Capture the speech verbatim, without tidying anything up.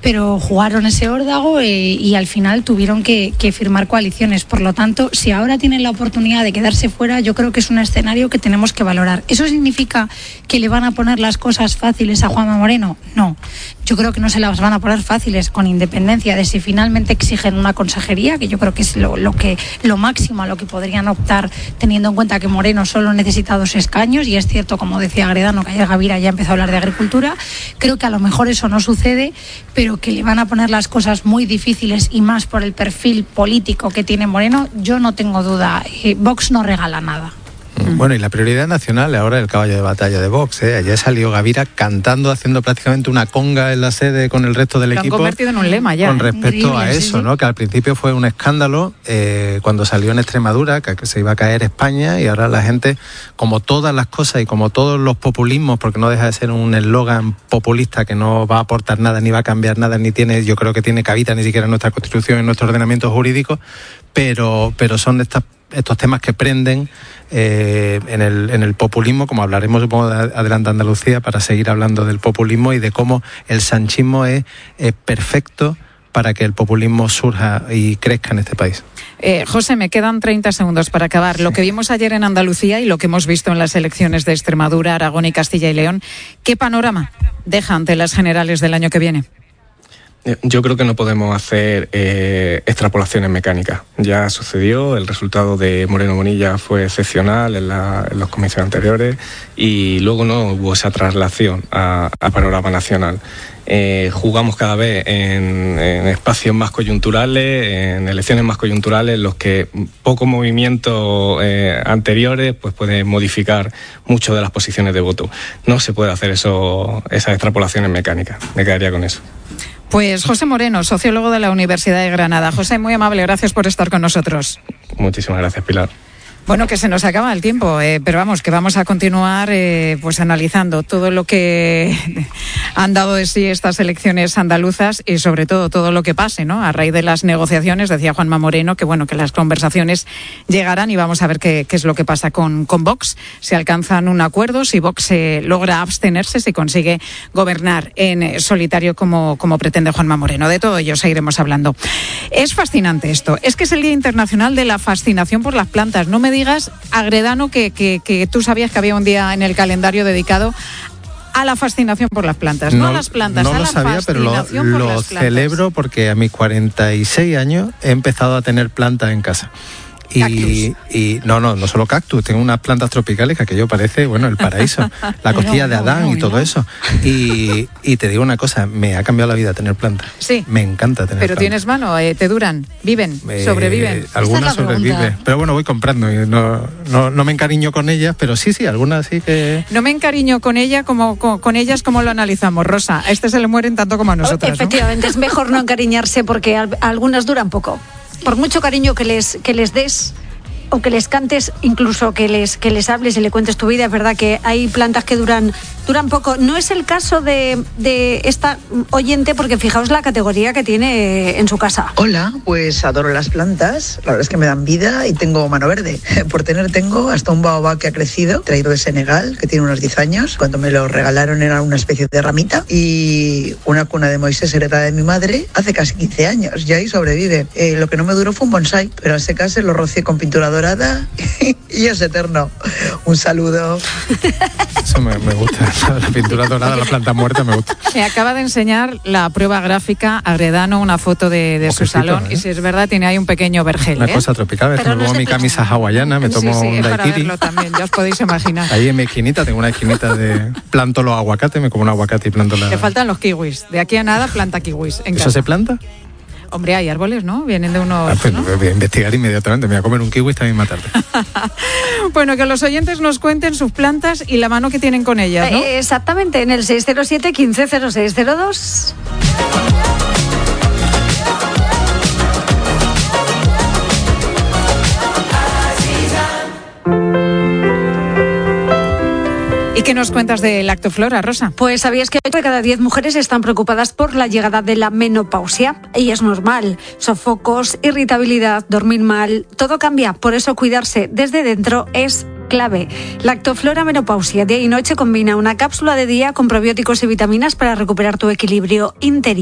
pero jugaron ese órdago eh, y al final tuvieron que, que firmar coaliciones. Por lo tanto, si ahora tienen la oportunidad de quedarse fuera, yo creo que es un escenario que tenemos que valorar. ¿Eso significa que le van a poner las cosas fáciles a Juanma Moreno? No, yo creo que no se las van a poner fáciles, con independencia de si finalmente exigen una consejería, que yo creo que es lo, lo, que, lo máximo a lo que podrían optar, teniendo en cuenta que Moreno solo necesita dos escaños, y es cierto, como decía Agredano, que ayer Gavira ya empezó a hablar de agricultura. Creo que a lo mejor eso no sucede, pero que le van a poner las cosas muy difíciles, y más por el perfil político que tiene Moreno, yo no tengo duda. Eh, Vox no regala nada. Bueno, y la prioridad nacional ahora es el caballo de batalla de Vox, ¿eh? Ayer salió Gavira cantando, haciendo prácticamente una conga en la sede con el resto del Lo equipo. Lo han convertido en un lema ya. Con respecto Increíble, a eso, sí, sí. ¿no? Que al principio fue un escándalo eh, cuando salió en Extremadura, que, que se iba a caer España, y ahora la gente, como todas las cosas y como todos los populismos, porque no deja de ser un eslogan populista que no va a aportar nada, ni va a cambiar nada, ni tiene, yo creo que tiene cabida ni siquiera en nuestra Constitución, en nuestro ordenamiento jurídico, pero, pero son de estas estos temas que prenden eh, en, el, en el populismo, como hablaremos supongo de Adelante Andalucía, para seguir hablando del populismo y de cómo el sanchismo es, es perfecto para que el populismo surja y crezca en este país. Eh, José, me quedan treinta segundos para acabar. Sí. Lo que vimos ayer en Andalucía y lo que hemos visto en las elecciones de Extremadura, Aragón y Castilla y León, ¿qué panorama deja ante las generales del año que viene? Yo creo que no podemos hacer eh, extrapolaciones mecánicas. Ya sucedió, el resultado de Moreno Bonilla fue excepcional en, la, en los comicios anteriores, y luego no hubo esa traslación a, a panorama nacional. Eh, jugamos cada vez en, en espacios más coyunturales, en elecciones más coyunturales, en los que pocos movimientos eh, anteriores pues pueden modificar mucho de las posiciones de voto. No se puede hacer eso, esas extrapolaciones mecánicas. Me quedaría con eso. Pues José Moreno, sociólogo de la Universidad de Granada. José, muy amable, gracias por estar con nosotros. Muchísimas gracias, Pilar. Bueno, que se nos acaba el tiempo, eh, pero vamos, que vamos a continuar eh, pues analizando todo lo que han dado de sí estas elecciones andaluzas y sobre todo todo lo que pase, ¿no? A raíz de las negociaciones, decía Juanma Moreno, que bueno, que las conversaciones llegarán y vamos a ver qué, qué es lo que pasa con, con Vox, si alcanzan un acuerdo, si Vox eh, logra abstenerse, si consigue gobernar en solitario como, como pretende Juanma Moreno. De todo ello seguiremos hablando. Es fascinante esto, es que es el Día Internacional de la Fascinación por las Plantas. No me digas, Agredano, que, que, que tú sabías que había un día en el calendario dedicado a la fascinación por las plantas, no, no a las plantas, no a lo la sabía, fascinación pero lo, por lo las plantas. celebro porque a mis cuarenta y seis años he empezado a tener plantas en casa. Y, y no, no, no solo cactus, tengo unas plantas tropicales que aquello parece, bueno, el paraíso, la costilla no, de Adán no, no, y todo no. eso. Y, y te digo una cosa, me ha cambiado la vida tener plantas. Sí. Me encanta tener Pero plantas. Tienes mano, eh, te duran, viven, eh, sobreviven. Algunas sobreviven, pero bueno, voy comprando. No, no, no me encariño con ellas, pero sí, sí, algunas sí que... No me encariño con ella como con, con ellas como lo analizamos, Rosa. A este se le mueren tanto como a nosotras, Efectivamente, ¿no? Es mejor no encariñarse porque a, a algunas duran poco. Por mucho cariño que les, que les des o que les cantes, incluso que les, que les hables y le cuentes tu vida, es verdad que hay plantas que duran, duran poco. No es el caso de, de esta oyente, porque fijaos la categoría que tiene en su casa. Hola, pues adoro las plantas, la verdad es que me dan vida y tengo mano verde. Por tener tengo hasta un baobab que ha crecido, traído de Senegal, que tiene unos diez años. Cuando me lo regalaron era una especie de ramita, y una cuna de Moisés heredada de mi madre hace casi quince años, y ahí sobrevive. Eh, lo que no me duró fue un bonsái, pero al secarse lo rocié con pintura dorada y es eterno. Un saludo. Eso me, me gusta, la pintura dorada, la planta muerta me gusta. Me acaba de enseñar la prueba gráfica Agredano, una foto de, de su salón, ¿eh? Y si es verdad, tiene ahí un pequeño vergel. Una ¿eh? cosa tropical, es que me pongo mi camisa hawaiana, me tomo sí, sí, un es para daiquiri. verlo también, ya os podéis imaginar. Ahí en mi esquinita, tengo una esquinita de planto los aguacates, me como un aguacate y planto la... Te faltan los kiwis, de aquí a nada planta kiwis en ¿Eso casa. se planta? Hombre, hay árboles, ¿no? Vienen de unos... Ah, pues ¿no? Voy a investigar inmediatamente, me voy a comer un kiwi esta misma tarde. Bueno, que los oyentes nos cuenten sus plantas y la mano que tienen con ellas, ¿no? Eh, exactamente, en el seis cero siete, quince cero seis cero dos. ¿Y qué nos cuentas de Lactoflora, Rosa? Pues sabías que ocho de cada diez mujeres están preocupadas por la llegada de la menopausia. Y es normal. Sofocos, irritabilidad, dormir mal, todo cambia. Por eso cuidarse desde dentro es clave. Lactoflora Menopausia, día y noche, combina una cápsula de día con probióticos y vitaminas para recuperar tu equilibrio interior.